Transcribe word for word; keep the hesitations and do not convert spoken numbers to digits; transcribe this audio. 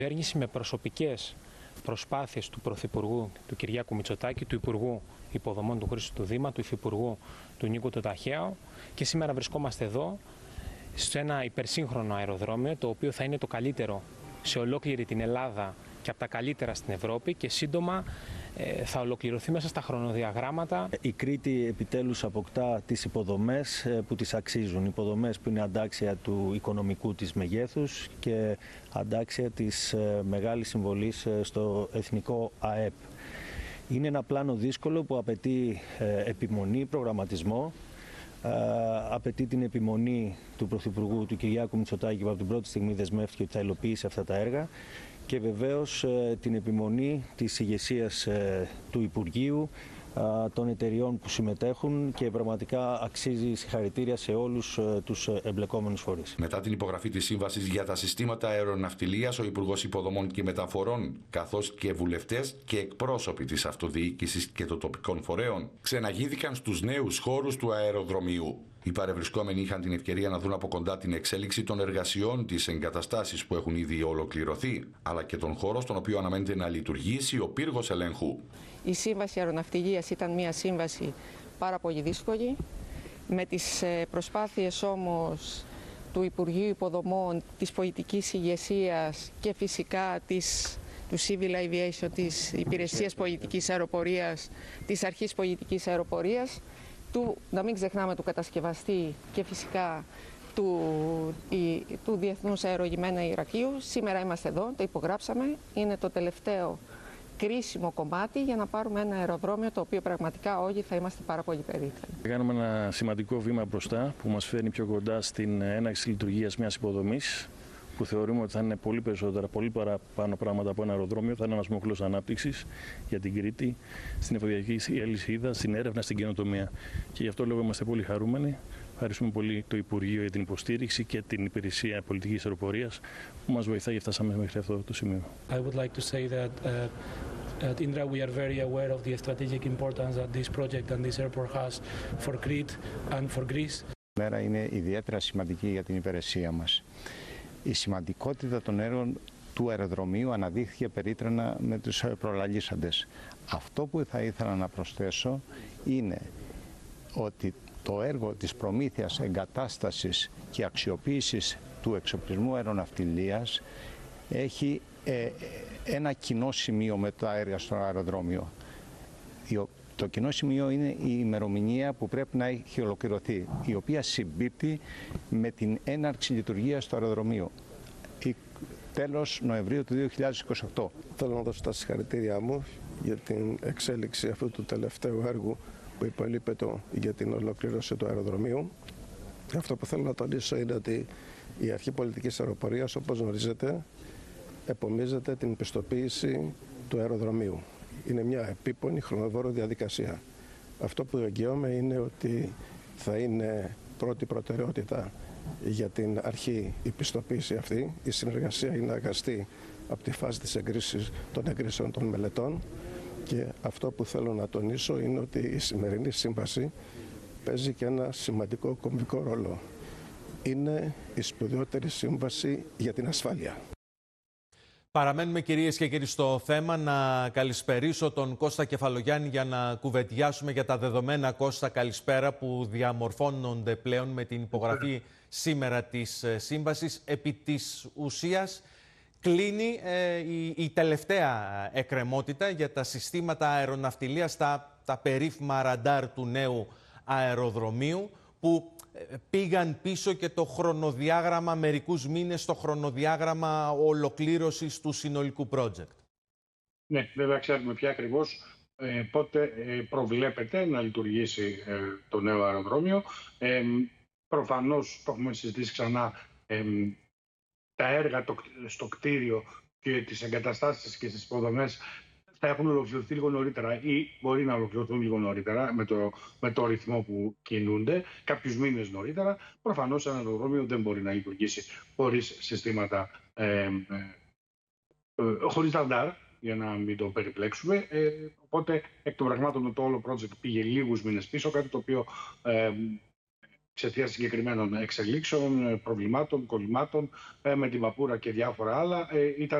Η κυβέρνηση με προσωπικές προσπάθειες του Πρωθυπουργού του Κυριάκου Μητσοτάκη, του Υπουργού Υποδομών του Χρήστου του Δήμα, του Υφυπουργού του Νίκου του Ταχαίου, και σήμερα βρισκόμαστε εδώ σε ένα υπερσύγχρονο αεροδρόμιο, το οποίο θα είναι το καλύτερο σε ολόκληρη την Ελλάδα και από τα καλύτερα στην Ευρώπη, και σύντομα ε, θα ολοκληρωθεί μέσα στα χρονοδιαγράμματα. Η Κρήτη επιτέλους αποκτά τις υποδομές που τις αξίζουν. Υποδομές που είναι αντάξια του οικονομικού της μεγέθους και αντάξια της ε, μεγάλης συμβολής στο εθνικό ΑΕΠ. Είναι ένα πλάνο δύσκολο που απαιτεί ε, επιμονή, προγραμματισμό. Uh, απαιτεί την επιμονή του Πρωθυπουργού του Κυριάκου Μητσοτάκη, που από την πρώτη στιγμή δεσμεύτηκε ότι θα υλοποιήσει αυτά τα έργα, και βεβαίως uh, την επιμονή της ηγεσίας uh, του Υπουργείου, uh, των εταιριών που συμμετέχουν, και πραγματικά αξίζει συγχαρητήρια σε όλους uh, τους εμπλεκόμενους φορείς. Μετά την υπογραφή της Σύμβασης για τα συστήματα αεροναυτιλίας, ο Υπουργός Υποδομών και Μεταφορών, καθώς και βουλευτές και εκπρόσωποι της αυτοδιοίκησης και των τοπικών φορέων, ξεναγήθηκαν στους νέους χώρους του αεροδρομίου. Οι παρευρισκόμενοι είχαν την ευκαιρία να δουν από κοντά την εξέλιξη των εργασιών, τις εγκαταστάσεις που έχουν ήδη ολοκληρωθεί, αλλά και τον χώρο στον οποίο αναμένεται να λειτουργήσει ο πύργος ελέγχου. Η Σύμβαση Αεροναυτιλίας ήταν μια σύμβαση πάρα πολύ δύσκολη. Με τις προσπάθειες όμως του Υπουργείου Υποδομών, της πολιτικής ηγεσίας και φυσικά της, του Civil Aviation, της Υπηρεσίας Πολιτικής Αεροπορίας, της Αρχής Πολιτικής Αεροπορίας, του, να μην ξεχνάμε, του κατασκευαστή και φυσικά του, η, του Διεθνούς Αερογειμένα Ηρακλείου. Σήμερα είμαστε εδώ, το υπογράψαμε. Είναι το τελευταίο κρίσιμο κομμάτι για να πάρουμε ένα αεροδρόμιο το οποίο πραγματικά όλοι θα είμαστε πάρα πολύ περήφανοι. Κάνουμε ένα σημαντικό βήμα μπροστά που μας φέρνει πιο κοντά στην έναρξη λειτουργίας μιας υποδομής, που θεωρούμε ότι θα είναι πολύ περισσότερα, πολύ παραπάνω πράγματα από ένα αεροδρόμιο. Θα είναι ένας μοχλός ανάπτυξης για την Κρήτη, στην εφοδιαστική αλυσίδα, στην έρευνα, στην καινοτομία. Και γι' αυτό λόγο είμαστε πολύ χαρούμενοι. Ευχαριστούμε πολύ το Υπουργείο για την υποστήριξη και την Υπηρεσία Πολιτικής Αεροπορίας που μας βοηθάει και φτάσαμε μέχρι αυτό το σημείο. I would like to say that uh, at Indra we are very aware of the strategic importance that this project and this airport has for Crete and for Greece. Η μέρα είναι ιδιαίτερα σημαντική για την υπηρεσία μας. Η σημαντικότητα των έργων του αεροδρομίου αναδείχθηκε περίτρανα με τους προλαλήσαντες. Αυτό που θα ήθελα να προσθέσω είναι ότι το έργο της προμήθειας, εγκατάστασης και αξιοποίησης του εξοπλισμού αεροναυτιλίας έχει ε, ένα κοινό σημείο με τα έργα στο αεροδρόμιο. Το κοινό σημείο είναι η ημερομηνία που πρέπει να έχει ολοκληρωθεί, η οποία συμπίπτει με την έναρξη λειτουργίας του αεροδρομίου. Τέλος Νοεμβρίου του δύο χιλιάδες είκοσι οκτώ. Θέλω να δώσω τα συγχαρητήριά μου για την εξέλιξη αυτού του τελευταίου έργου που υπολείπεται για την ολοκλήρωση του αεροδρομίου. Αυτό που θέλω να τονίσω είναι ότι η Αρχή Πολιτικής Αεροπορίας, όπως γνωρίζετε, επομίζεται την πιστοποίηση του αεροδρομίου. Είναι μια επίπονη χρονοβόρο διαδικασία. Αυτό που εγγυώμαι είναι ότι θα είναι πρώτη προτεραιότητα για την αρχή η πιστοποίηση αυτή. Η συνεργασία είναι αγαστή από τη φάση της εγκρίσης, των εγκρίσεων των μελετών, και αυτό που θέλω να τονίσω είναι ότι η σημερινή σύμβαση παίζει και ένα σημαντικό κομβικό ρόλο. Είναι η σπουδαιότερη σύμβαση για την ασφάλεια. Παραμένουμε, κυρίες και κύριοι, στο θέμα. Να καλησπερίσω τον Κώστα Κεφαλογιάννη για να κουβεντιάσουμε για τα δεδομένα. Κώστα, καλησπέρα, που διαμορφώνονται πλέον με την υπογραφή σήμερα της σύμβασης. Επί της ουσίας κλείνει ε, η, η τελευταία εκκρεμότητα για τα συστήματα αεροναυτιλίας, τα, τα περίφημα ραντάρ του νέου αεροδρομίου, που πήγαν πίσω και το χρονοδιάγραμμα, μερικούς μήνες, το χρονοδιάγραμμα ολοκλήρωσης του συνολικού project. Ναι, βέβαια ξέρουμε πια ακριβώς ε, πότε ε, προβλέπεται να λειτουργήσει ε, το νέο αεροδρόμιο. Ε, προφανώς, το έχουμε συζητήσει ξανά, ε, τα έργα το, στο κτίριο και τις εγκαταστάσεις και τις υποδομές θα έχουν ολοκληρωθεί λίγο νωρίτερα ή μπορεί να ολοκληρωθούν λίγο νωρίτερα με το, με το ρυθμό που κινούνται, κάποιους μήνες νωρίτερα. Προφανώς ένα αεροδρόμιο δεν μπορεί να λειτουργήσει χωρίς συστήματα, ε, ε, ε, χωρίς ραντάρ, για να μην το περιπλέξουμε. Ε, οπότε, εκ των πραγμάτων, το όλο project πήγε λίγους μήνες πίσω, κάτι το οποίο ε, εξαιτίας συγκεκριμένων εξελίξεων, προβλημάτων, κολλημάτων ε, με την Βαπούρα και διάφορα άλλα, ε, ήταν